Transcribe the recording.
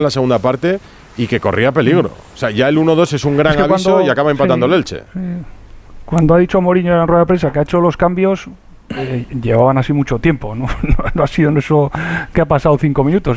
la segunda parte y que corría peligro. O sea, ya el 1-2 es un gran aviso y acaba empatando el Elche. Sí. Cuando ha dicho Mourinho en la rueda de prensa que ha hecho los cambios, llevaban así mucho tiempo, ¿no? No ha sido en eso que ha pasado 5 minutos.